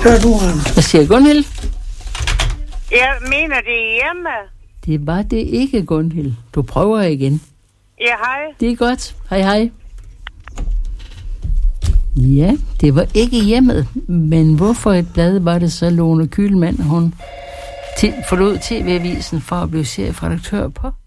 Hør du, Rand. Hvad siger Gunhild? Jeg mener, det er hjemme. Det var det ikke, Gunhild. Du prøver igen. Ja, hej. Det er godt. Hej, hej. Ja, det var ikke hjemmet. Men hvorfor et blad var det så, Lone Kühlmann, hun forlod TV-avisen for at blive chefredaktør på?